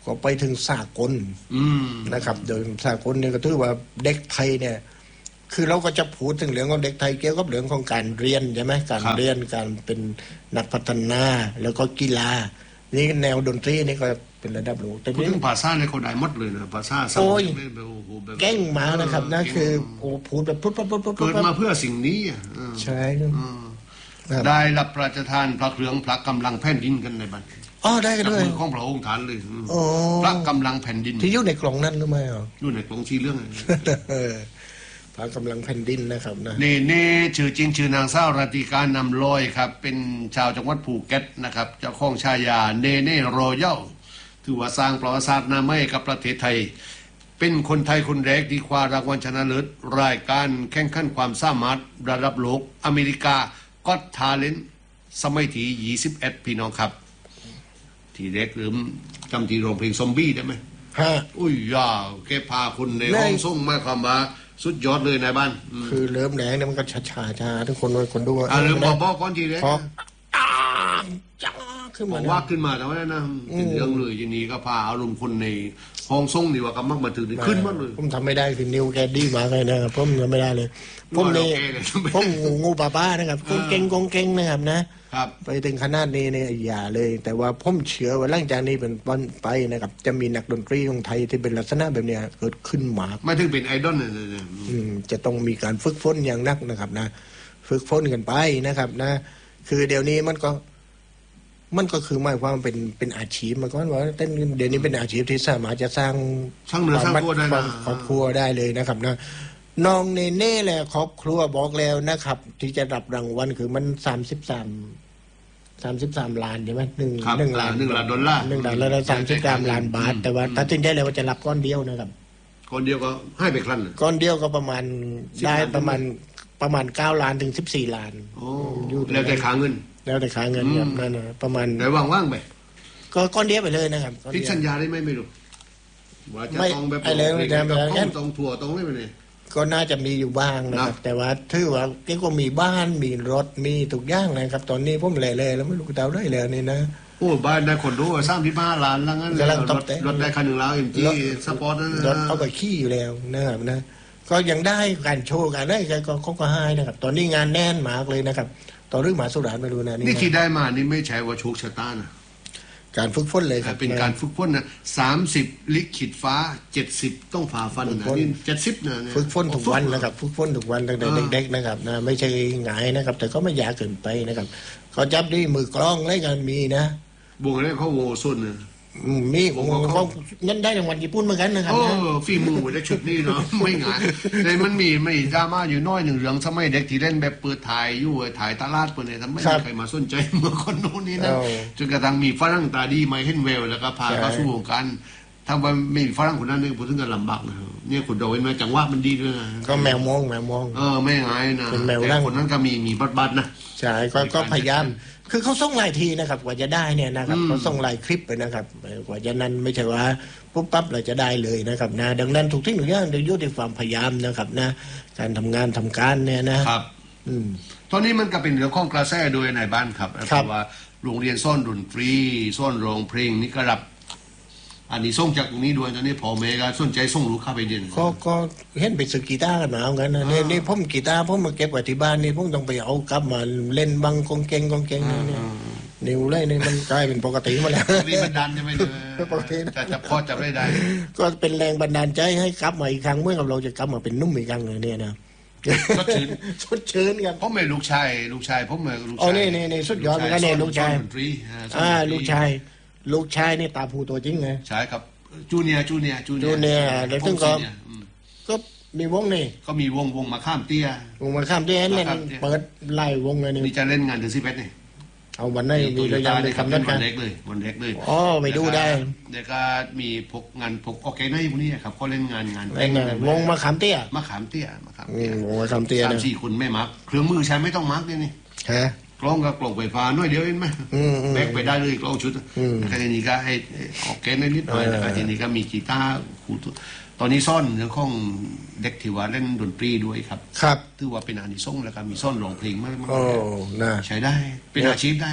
ก็ไปถึงสากลอืมนะครับโดยสากลเนี่ยก็ถือว่าเด็กไทยเนี่ยคือเราก็จะพูดถึงเรื่องของเด็กไทยเกี่ยวกับเรื่องของการเรียนใช่ไหมการเรียนการเป็นนักพัฒนาแล้วก็กีฬานี่แนวดนตรีนี่ก็เป็นระดับโลกแต่พูดนี่ถึงภาษาในเขาได้หมดเลยนะภาษาสมัโอ้ยยแบบโอ้โหแบบเก่งมากนะครับนะคือโอ้พูดแบบปุ๊บปุ๊บปุ๊บปุ๊บเกิดมาเพื่อสิ่งนี้อ่ะเออใช่ครับได้รับพระราชทานพระเครื่องพระกำลังแผ่นดินกันในบัดอ๋อได้กันจากด้วยมือของพระองค์ฐานเลยอืมอ๋อพระกำลังแผ่นดินที่อยู่ในกล่องนั้นหรือไม่อ่ะอยู่ในกลองชีเรื่องเออพระกำลังแผ่นดินนะครับนะนี่นี่ชื่อจริงชื่อนางสาวรัติการนำลอยครับ เป็นชาวจังหวัดภูเก็ตนะครับเจ้าของฉายาเนเน่รอยัลถือว่าสร้างประวัติศาสตร์นาไม่กับประเทศไทย เป็นคนไทยคนแรกที่คว้ารางวัลชนะเลิศรายการแข่งขันความสามารถระดับโลกอเมริกาก็ทาเลนสมัยที่ยี่สิบเอ็ดพี่น้องครับ ที่เด็กหรือจำที่โรงเพลงซอมบี้ได้ไหมฮะอุ้ยยาวแกพาคนในได้ห้องส่งมาความว่าสุดยอดเลยในบ้านอืมคือเริ่มแรงเนี่ยมันก็ช้าช้าช้าทุกคนคนดูอ่าเริ่มบอกบอกก่อนทีเด็กพออ้าจ้าขึ้นบมาอกเนี่ยว่าขึ้นมาแต่ว่านะเป็นเรื่องเลยทีนี้ก็พาอารมณ์คนในห้องส่งนี่ว่าก็มักมาถึงนี่ขึ้นมาเลยผมทำไม่ได้คือนิวแกดีมากเลยนะครับผมทำไม่ได้เลยผมนี่ว่าเราแกเลยผมงูงูป้าป้านะครับกงเก่งกงเก่งนะครับนะครับไปถึงขนาดนี้เนี่ยอย่าเลย แต่ว่าผมเชื่อว่าหลังจากนี้เป็นต้นไปนะครับ จะมีนักดนตรีของไทยที่เป็นลักษณะแบบเนี้ยเกิดขึ้นมากมาถึงเป็นไอดอลเนี่ยอืมจะต้องมีการฝึกฝนอย่างนักนะครับนะฝึกฝนกันไปนะครับนะ คือเดี๋ยวนี้มันก็ มันก็คือหมายความว่าเป็นเป็นอาชีพมาก่อนว่าเต้นเดี๋ยวนี้เป็นอาชีพที่สามารถจะสร้างช่างเหนือสร้างตัวได้คนะวามครอบครัวได้เลยนะครับนะน้องเนเน่แหละครอบครัวบอกแล้วนะครับ ที่จะรับรางวัลคือมันสามสิบสามสามสิบสามล้านใช่ไหมหนึ่งครับหนึ่งล้านหนึ่งล้านดอลลาร์หนึ่งล้านแล้วสามสิบสามล้านบาท แต่ว่าตัดสินได้แล้วว่าจะรับก้อนเดียวนะครับคนเดียวก็ให้ไปครั้นน่ะก้อนเดียวก็ประมาณสิบได้ล้านประมาณประมาณเก้าล้านถึงสิบสี่ล้านโอ้อยู่ตรงนั้นแล้วแต่ขาเงินแล้วแต่ค่าเงินครับนั่นนะประมาณแต่ว่างๆไปก็ก้อนเดียวไปเลยนะครับก้อนพิเดียวสัญญาได้ไหมไม่รู้ว่าจะไม่ต้องแบบไอ้เรื่องเพลงจะกับแบบนั้นต้องถั่วต้องอะไรไปเนี่ยก็น่าจะมีอยู่บ้างนะครับนะแต่ว่าถือว่าแกก็มีบ้านมีรถมีทุกอย่างนะครับ ตอนนี้ผมแหล่ๆแล้วไม่รู้จะเอาได้แล้วนี่นะโอ้บ้านได้คนรู้ว่าสร้างที่บ้านล้านแล้วงั้นกำลังรตถกแต่งรถได้คันหนึ่งแล้วเอ็มจีสปอร์ตนะรถเอาไปขี้อยู่แล้วนะครับนะ ก็ยังได้การโชว์กันได้ก็เขาก็ให้นะครับ ตอนนี้งานแน่นมากเลยนะครับตอนเรื่องหมาสุรานไม่รู้นะนี่นี่ที่นะได้มานี่ไม่ใช่ว่าโชคชะตานะการฝึกฝนเลยครับเป็นการฝึกฝนนะสามสิบลิขิตฟ้าเจ็ดสิบต้องฝ่าฟันนะนี่เจ็ดสิบนะเนี่ยฝึกฝนทุกวันนะครับฝึกฝนทุกวันตั้งแต่เด็กๆนะครับนะไม่ใช่ง่ายนะครับ แต่ก็ไม่ยากเกินไปนะครับเขาจับด้วยมือกล้องอะไรกันมีนะบวกแล้วเขาโวส้นนะอืมมีผมเขางั้นได้รางวัลญี่ปุ่นเหมือนกันนะครับโอ้นะฝีมือได้ชุดนี้เนาะ ไม่ง่ายแต่มันมีไม่ดราม่าอยู่น้อยหนึ่งเรื่องสมัยเด็กที่เล่นแบบเปิดถ่ายอยู่ถ่ายตลาดเปิดเนี่ยทำไมไม่มีใครมาสนใจเมื่อคนโน้นนี่นะจนกระทั่งมีฝรั่งตาดีมาเห็นแววแล้วก็พาเข้าสู่วงการถ้าว่าไม่มีฝรั่งคนนั้นเนี่ยผมถึงจะลำบากนะเนี่ยคุณดอกเห็นไหมจังหวะมันดีด้วยนะก็แมวมองแมวมองเออไม่ง่ายนะเป็นแมวแต่ร่างคนนั้นก็มีมีบัตรบัตรนะใช่ก็ก็พยายาม คือเขาส่งหลายทีนะครับ กว่าจะได้เนี่ยนะครับอืมเขาส่งหลายคลิปไปนะครับเออกว่าจะนั้นไม่ใช่ว่าปุ๊บปั๊บเราจะได้เลยนะครับนะดังนั้นทุกที่หนึ่งอย่างเดี๋ยวอยู่ที่ความพยายามนะครับนะการทำงานทำการเนี่ยนะครับ อืมตอนนี้มันก็เป็นเรื่องของกระแสโดยในบ้านครับเพครับราะว่าโรงเรียนซ่อนดนตรีซ่อนโรงเพลงนี่ก็รับ อันนี้ส่งจากตรงนี้ด้วยตอนนี้พ่อแม่ก็สนใจส่งลูกค้าไปเรียนก็ก็เห็นไปซื้อกีตาร์กันมาเอากันนะนี่นี่ผมกีตาร์ผมมาเก็บไว้ที่บ้านนี่ผมต้องไปเอากลับมาเล่นบังกงเกงกงเกงนี่เนี่ยนิ้วเลยนี่มันกลายเป็นปกติมาแล้วนี่มันดันใช่ไหมเนี่ยปกตินะจะจะพอจับได้ได้ก็เป็นแรงบันดาลใจให้กลับมาอีกครั้งเมื่อกับเราจะกลับมาเป็นนุ่มอีกครั้งเลยเนี่ยนะสดชื่นชดเชิญครับผมไม่ลูกชายลูกชายผมไม่ลูกอ๋ชาอย นี่นี่นี่สุดยอดเหมือนกันเนี่ยลูกชายซ่อนดนตรีซ่อนอ่าดนตรีลูกชาย ลูกชายนี่ตาผูตัวจริงไงใช่ครับจูเนียร์จูเนียร์จูจูเนียร์แล้วซึ่งก็ผมซีเนียร์อืมก็มีวงนี่ก็มีวงวงมาข้ามเตี้ยวงมาข้ามที่เล่นมาข้ามเตี้ยเปิดไล่วงเลยนี่นี่จะเล่นงานถึงสิบเอ็ดนี่เอาวันนี้มีระยะเลยคำนั้นวักันนเล็กเลยวันเล็กเลยอ๋อไปดูได้เดี๋ยวก็มีพกงานพกโอเคในพวกนี้ครับเขาเล่นงานงานไอ้เนี่ยวงมาขามเตี้ยมาขามเตี้ยมาขามอืเตี้ยมวงมาขามเตี้ยสามนะสี่คนไม่มักเครื่องมือใช้ไม่ต้องมักเลยนี่ฮะกล้องกับกล่องไฟฟ้าน้อยเดียวเองไหมอืมอืมแบกไปได้เลยกล้องชุดอืมแล้วก็ทีนี้ก็ให้ออกแกนนิดหน่อยเออแล้วก็ทีนี้ก็มีกีตาร์ครูตอนนี้ซ่อนเรื่องของเด็กที่ว่าเล่นดนตรีด้วยครับครับถือว่าเป็นอานิสงส์แล้วก็มีซ่อนร้องเพลงมากโอ้นะๆใช้ได้เป็นอาชีพได้ค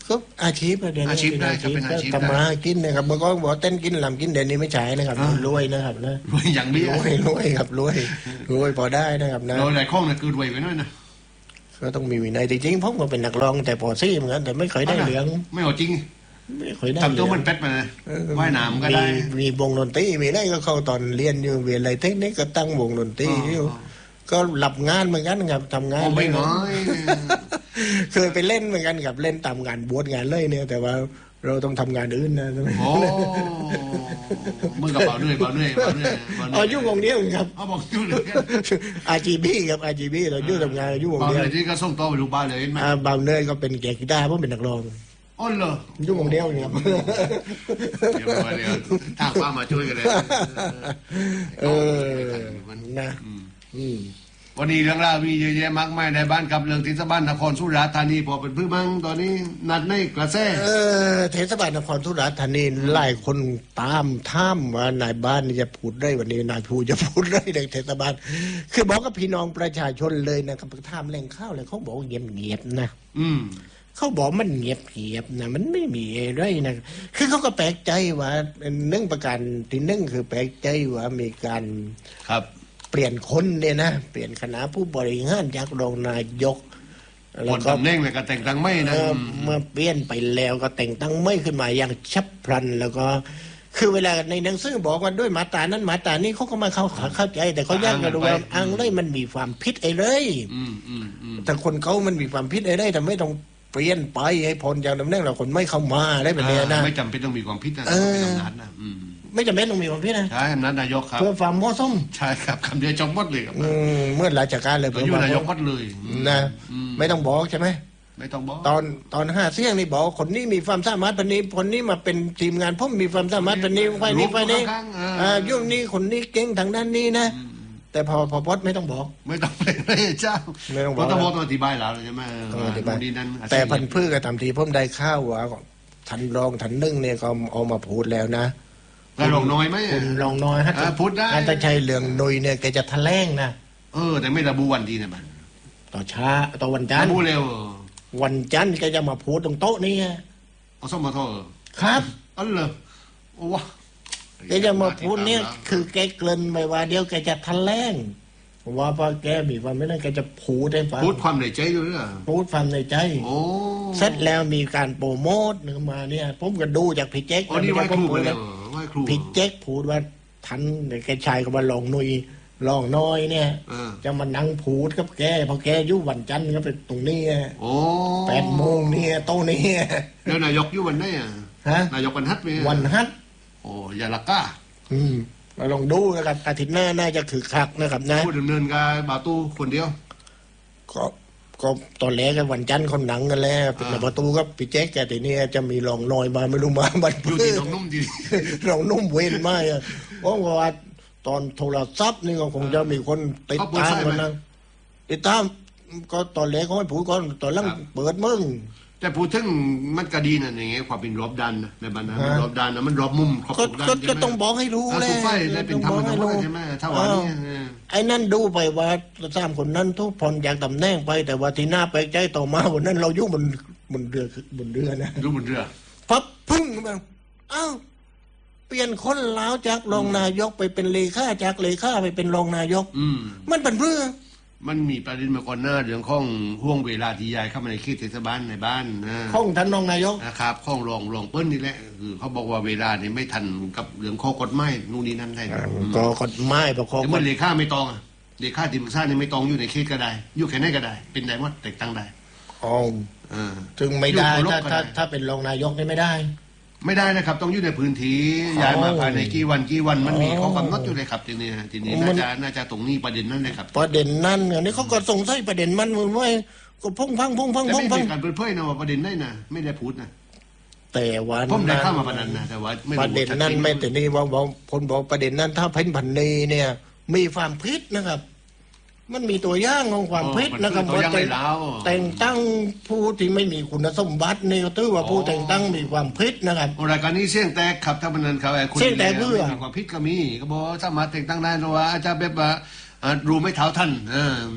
ก็อาชีพเดี๋ยวนี้อาชีพได้ครับเป็นอาชีพทำมาหากินนะครับเมื่อก่อนบอกเต้นกินลำกินเดี๋ยวนี้ไม่ใช่นะครับรวยนะครับนะรวยอย่างเดียวรวยรวยครับรวยรวยพอได้นะครับนะรวยหลายข้องนะคือรวยไปหน่อยนะก็ต้องมีวินัยจริงๆผมก็เป็นนักร้องแต่พอซี่เหมือนกันแต่ไม่เคยได้เหลืองไม่เอาจริงไม่เคยได้ทำตัวมันเป็ดมานะว่ายน้ำก็ได้มีมีวงดนตรีมีได้ก็เข้าตอนเรียนอยู่เวียนอะไรเทคนิคก็ตั้งวงดนตรีอยู่ก็หลับงานเหมือนกันครับทำงานไม่น้อยเคยไปเล่นเหมือนกันกับเล่นตามงานบวชงานเลยเนี่ยแต่ว่าเราต้องทำงานอื่นนะโอ้มึงกับเบาเหนื่อยเบาเหนื่อยเบาเหนื่อยอ๋อยุ่งวงเดียวครับเอาบอกยุ่งเลยอาร์จีบีครับอาร์จีบีเรายุ่งทำงานยุ่งวงเบาเดีเหยวนื่อยที่ก็ส่งต่อไปลูกบ้านเลยเห็นไหมอ่าบางเนยก็เป็นแกกีตาร์เพราะเป็นนักร้องอ๋อเหรอยุ่งวงเดียวเนี่ยครับเดี๋ยวมาเดี๋ยวทางป้ามาช่วยกันเลยเออนะอืมวันนี้เรื่องราวมีเยอะแยะมากมายในบ้านกับเรื่องที่บ้านนครสุราษฎร์ธานีพอเป็นพื้นบ้างตอนนี้นัดในกระแสเออเทศบาลนครสุราษฎร์ธานีหลายคนตามท่ามว่านายบ้านนี่จะพูดได้วันนี้นายภูจะพูดได้ในเทศบาลคือบอกกับพี่น้องประชาชนเลยนะครับท่ามแหล่งข้าวเลยเขาบอกเงียบเงียบๆนะอืมเขาบอกมันเงียบเงียบๆนะมันไม่มีอะไรนะคือเขาก็แปลกใจว่าเนื่องประการที่หนึ่งคือแปลกใจว่ามีการครับเปลี่ยนคนเนี่ยนะเปลี่ยนคณะผู้บริหารจากรองนายกหมดตำแหน่งเลยก็แต่งตั้งไม่นะเอ่อเมื่อเปลี่ยนไปแล้วก็แต่งตั้งไม่ขึ้นมาอย่างฉับพลันแล้วก็คือเวลาในหนังสือบอกว่าด้วยมาตรานั้นมาตรานี้เขาก็มาเข้าเข้าใจ แต่เขาแยกกันว่าอังเลยมันมีความผิดไอ้เลยอืมอืมอืมแต่คนเขามันมีความผิดไอ้เลยแต่ไม่ต้องเปลี่ยนไปให้พ้นจากตำแหน่งเราคนไม่เข้ามาได้แบบนี้นะไม่จำเป็นต้องมีความผิดนะเออเป็นอำนาจนะอืมไม่จำเป็นต้องมีความผิดนะใช่อำนาจนายกครับเพื่อความเหมาะสมใช่ครับคำเดียวจบหมดเลยครับอืมเมื่อราชการเลยเราอยู่นายกหมดเลยอืมนะอืมไม่ต้องบอกใช่ไหมไม่ต้องบอกตอนตอนห้าเสี่ยงนี่บอกคนนี้มีความสามารถคนนี้คนนี้มาเป็นทีมงานผมมีความสามารถคนนี้ไฟนี้ไฟนี้ข้างๆเอออ่ายุ่งนี้คนนี้เก่งทางด้านนี้นะ แต่พอพอพอดไม่ต้องบอกไม่ต้องเป็นพระเจ้าไม่ต้องบอกเพราะต้องบอกต้องอธิบายแล้วใช่ไหมต้องอธิบายนู่นนี่นั่นแต่พันธุ์พืชก็ทำทีผมได้ข้าวว่าทันรองทันนึ่งเนี่ยก็เอามาพูดแล้วนะกระลงน้อยไหมคุณรองน้อยฮะเออพูดได้อาจจะใช้เรื่องนุยเนี่ยแกจะแถลงนะเออ แต่ไม่ระบุวันดีนะมันต่อช้าต่อวันจันทระร์บุเร็ววันจันทร์แกจะมาพูดตรงโต๊ะนี้เอาส้มมาโทษครับอ๋อเหรอโอ้วะแกจะมาพูดเนี่ยคือแกเกริ่นไปว่าเดี๋ยวแกจะแถลงว่าพอแกมีความไม่นั่นแกจะพูดให้ฟังพูดความในใจด้วยเหรอพูดความในใจโอ้เสร็จแล้วมีการโปรโมทนึกมาเนี่ยผมก็ดูจากพี่แจ๊คอ๋อนี่ไหว้ครูไปเลยนะไหว้ครูพี่แจ๊คพูดว่าทันแกชายก็มาลองนุยลองน้อยเนี่ยเออจะมานั่งพูดกับแกพอแกอยุ่วันจันทร์ก็ไปตรงนี้โอ้แปดโมงเนี่ยโต๊ะนี้แล้วนายกอยู่วันไหนอ่ะฮะนายกวันฮัทไหมอะวันฮัทโอ้ยาละก้าอืมเราลองดูนะครับอาทิตย์หน้าน่าจะคือคักนะครับนะผู้ดำเนินการบาตู้คนเดียวก็ก็ตอนแรกก็วันจันทร์คนหนังกันแล้วเป็นอ่าประตูก็พี่แจ๊กแกแต่เนี่ยจะมีลองน้อยมาไม่รู้มาบันอยู่ที่น้องนุ่มดีเรานุ่มเว้นมากอะเพราะว่าตอนโทรศัพท์นี่ก็คงจะมีคนติดเขาเปิดตามไฟไหมกันนะติดตามก็ตอนแรกเขาไม่พูดก่อนตอนหลังครับเปิดมึงแต่พูดถึงมันก็ดีนะอย่างเงี้ยความเป็นรอบดันนะในบ้านนะฮะมันรอบดันนะมันรอบมุมครบก็ทุกด้านก็ใช่ก็ไหมต้องบอกให้รู้อ่าแหละสุไฟได้เป็นธรรมต้องบอกให้ธรรมรู้ใช่ไหมถ้าวันนี้เออไอ้นั่นดูไปว่าสามคนนั้นทุกพลจากตำแหน่งไป แต่ว่าที่หน้าไปลกใจต่อมาวันนั้นเรายุ่งบนบนเรือบนเรือนะดูบนเรือพับพึ่งมาอ้าวเปลี่ยนคนลาวจากรองนายกไปเป็นเลขาจากเลขาไปเป็นรองนายกอืมมันเป็นเรื่องมันมีประเด็นมาก่อนหน้าเรื่องของห่วงเวลาที่ยายเข้ามาในเขตเทศบาลในบ้านนะข้องท่านรองนายกนะครับข้องรองรองเปิ้ลนี่แหละคือเขาบอกว่าเวลานี่ไม่ทันกับเรื่องข้อกฎหมายนู่นนี่นั่นได้นะอืมก็กฎหมายประคองแต่เมื่อเลขาไม่ตองอะเลขาที่ปรึกษานี่ไม่ตองอยู่ในเขตก็ได้ อยู่แค่ไหนก็ได้ เป็นได้หมดแตกต่างได้อ๋อเออถึงไม่ได้อยู่ถ้าก็ถ้าได้ถ้าเป็นรองนายกนี่ไม่ได้ไม่ได้นะครับ ต้องอยู่ในพื้นที่ย้ายมาภายในกี่วันกี่วันมันมีอ๋อข้อกำหนดอยู่เลยครับทีนี้ทีนี้มัน่าน จะน่าจะตรงนี้ประเด็นนั่นเลยครับประเด็นนั้นอันนี้เขาก็สงสัยประเด็นมันมันว่าก็พุ่งพังพุ่งพังแต่พุ่งไม่พังมีการเปิดเผยนะว่าประเด็นได้นะไม่ได้พูดนะแต่ว่าผมได้เข้ามาประเด็นนะแต่ว่าไม่ประเด็นนั้นไม่แต่นี่ว่าว่าคนบอกประเด็นนั้นถ้าเพ้นพันนีเนี่ย มีความผิดนะครับ มันมีตัวอย่างของความผิดนะครับตัวอย่างแต่ในลาวแต่งตั้งผู้ที่ไม่มีคุณสมบัตินี่ก็ถือว่าผู้แต่งตั้งมีความผิดนะครับรายการนี้เสี่ยงแตกครับถ้ามันนั้นครับไอ้คนเสี่ยงแตกเพื่อมีความผิดก็มีก็บอกว่าสามารถแต่งตั้งได้เพราะว่าอาจจะแบบว่าอ่ารู้ไม่เท่าทันเออ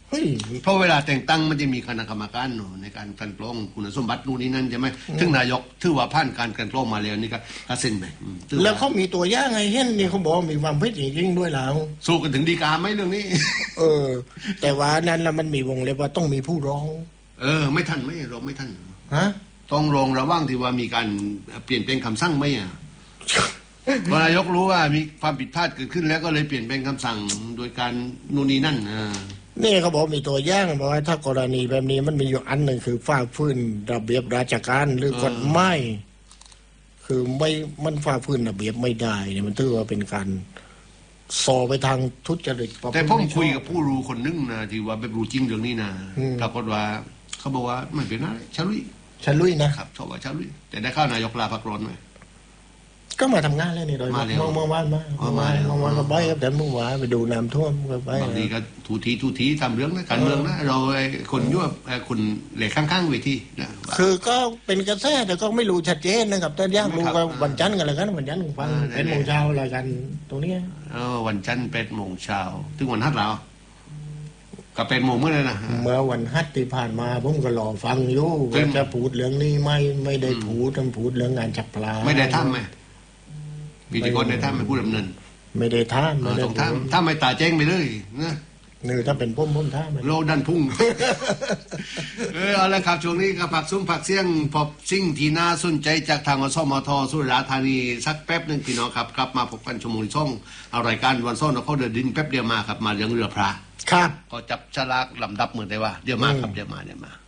เฮ้ยเพราะเวลาแต่งตั้งมันจะมีคณะกรรมการเนอะในการกลั่นกรองคุณสมบัตินู่นนี่นั่นใช่ไหมถึงนายกถือว่าผ่านการกลั่นกรองมาแล้วนี่ก็ก็เซ็นไปอืมถือแล้วเขามีตัวอย่างไงเห็นนี่เขาบอกว่ามีความผิดจริงๆด้วยแล้วสู้กันถึงฎีกาไหมเรื่องนี้เออ แต่ว่านั้นแล้วมันมีวงเล็บว่าต้องมีผู้ร้องเออ ไม่ทันไหมเราไม่ทันฮะต้องรองระว่างที่ว่ามีการเปลี่ยนแปลงคำสั่งไหมอ่ะ พอนายกรู้ว่ามีความผิดพลาดเกิดขึ้นแล้วก็เลยเปลี่ยนแปลงคำสั่งโดยการนู่นนี่นั่นอ่านี่เขาบอกมีตัวอย่างบอกว่าถ้ากรณีแบบนี้มันมีอยู่อันหนึ่งคือฝ่าฝืนระเบียบราชการหรือกฎหมายคือไม่มันฝ่าฝืนระเบียบไม่ได้เนี่ยมันถือว่าเป็นการส่อไปทางทุจริตแต่ผมคุยกับผู้รู้คนนึงนะที่ว่าแบบรู้จริงเรื่องนี้นะปรากฏว่าเขาบอกว่าไม่เป็นไรชาลุยฉันลุยนะครับชอบว่าชาลุยแต่ได้ข้าวนายกลาพักร้อนไหมก็มาทำงานแล้วนี่โดยมาแล้วเมื่อวานมาอ๋อเมื่อวานมาแล้วเมื่อวานก็ไปครับแต่เมื่อวานไปดูน้ำท่วมก็ไปบางทีก็ทูทีทูทีทำเรื่องนะการเมืองนะเราไอ้คนยั่วไอ้คนเหล็กข้างๆเวทีนะคือก็เป็นกระแสแต่ก็ไม่รู้ชัดเจนนะครับแต่อยากรู้ครับว่าวันจันทร์กันอะไรกันวันจันทร์ฟังอ่าเป็นโมงเช้าอะไรกันตรงเนี้ยเออวันจันทร์แปดโมงเช้าถึงวันฮัทแล้วกับแปดโมงเมื่อไรนะเมื่อวันฮัทที่ผ่านมาผมก็รอฟังอยู่ซึ่งว่าจะพูดเรื่องนี้ไม่ไม่ได้พูดต้องพูดเรื่องงานจับปลาไม่ได้ทำไหมพิธีกรได้ทำไม่ผู้ดำเนินไม่ได้ท่ามเอไม่อได้ต้องทำถ้าไม่ตาแจ้งไปเลยนะหนึ่งถ้าเป็นพ่มพ่มท่ามโลดันพุ่ง เออเอาละครับช่วงนี้ก็ผักซุ้มผักเสี่ยงพบสิ่งที่น่าสนใจจากทางอสมทสุราษฎร์ธานีสักแป๊บหนึ่งพี่น้องครับกลับมาพบกันชั่วโมงที่ช่องเอารายการวันซ่อนเขาเดินดินแป๊บเดียวมาครับมาเรื่องเรือพระครับก็จับฉลากลำดับเหมือนได้ว่าเดี๋ยวมาครับเดี๋ยวมาเดี๋ยวมา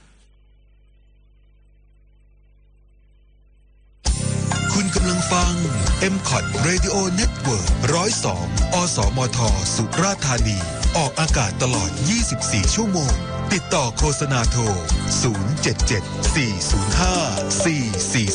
คุณกำลังฟัง เอ็ม คอท Radio Network หนึ่งศูนย์สอง อสมท สุราษฎร์ธานี ออกอากาศตลอด ยี่สิบสี่ ชั่วโมง ติดต่อโฆษณาโทร ศูนย์ เจ็ด เจ็ด สี่ ศูนย์ ห้า สี่ สี่